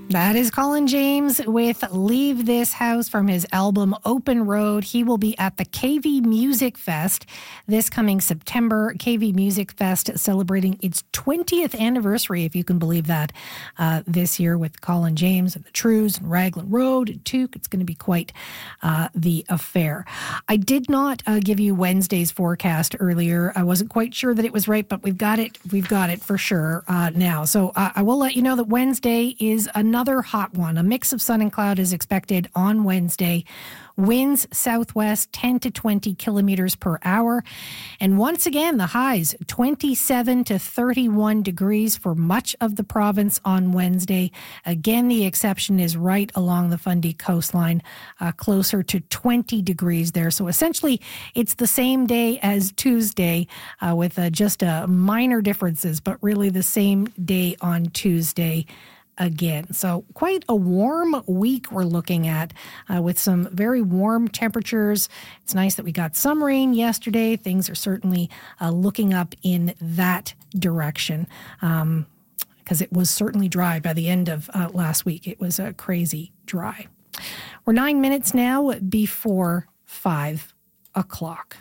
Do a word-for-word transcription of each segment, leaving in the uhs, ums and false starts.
That is Colin James with Leave This House from his album Open Road. He will be at the K V Music Fest this coming September. K V Music Fest celebrating its twentieth anniversary, if you can believe that, uh, this year with Colin James and the Trews and Raglan Road and Took. It's going to be quite uh, the affair. I did not uh, give you Wednesday's forecast earlier. I wasn't quite sure that it was right, but we've got it. We've got it for sure uh, now. So uh, I will let you know that Wednesday is another Another hot one. A mix of sun and cloud is expected on Wednesday. Winds southwest ten to twenty kilometers per hour. And once again, the highs twenty-seven to thirty-one degrees for much of the province on Wednesday. Again, the exception is right along the Fundy coastline, uh, closer to twenty degrees there. So essentially, it's the same day as Tuesday uh, with uh, just uh, minor differences, but really the same day on Tuesday again. So quite a warm week we're looking at uh, with some very warm temperatures. It's nice that we got some rain yesterday. Things are certainly uh, looking up in that direction um, because it was certainly dry by the end of uh, last week. It was uh, crazy dry. We're nine minutes now before five o'clock.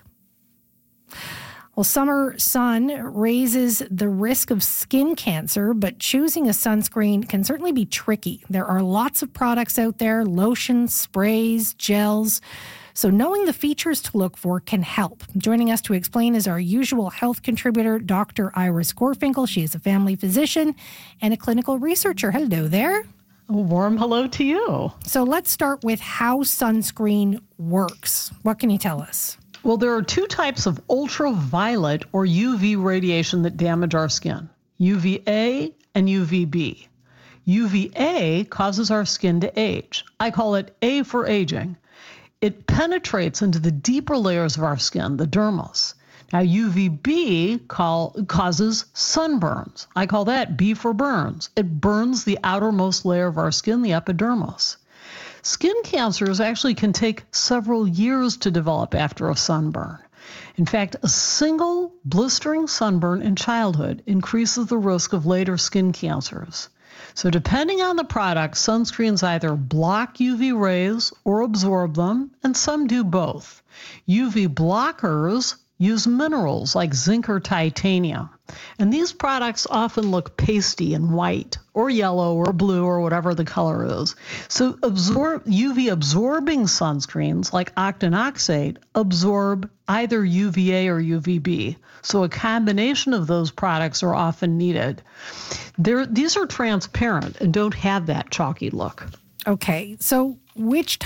Well, summer sun raises the risk of skin cancer, but choosing a sunscreen can certainly be tricky. There are lots of products out there, lotions, sprays, gels. So knowing the features to look for can help. Joining us to explain is our usual health contributor, Doctor Iris Gorfinkel. She is a family physician and a clinical researcher. Hello there. A warm hello to you. So let's start with how sunscreen works. What can you tell us? Well, there are two types of ultraviolet or U V radiation that damage our skin, U V A and U V B. U V A causes our skin to age. I call it A for aging. It penetrates into the deeper layers of our skin, the dermis. Now, U V B call, causes sunburns. I call that B for burns. It burns the outermost layer of our skin, the epidermis. Skin cancers actually can take several years to develop after a sunburn. In fact, a single blistering sunburn in childhood increases the risk of later skin cancers. So depending on the product, sunscreens either block U V rays or absorb them, and some do both. U V blockers use minerals like zinc or titanium. And these products often look pasty and white or yellow or blue or whatever the color is. So absorb U V absorbing sunscreens like octinoxate absorb either U V A or U V B. So a combination of those products are often needed. They're, these are transparent and don't have that chalky look. Okay, so which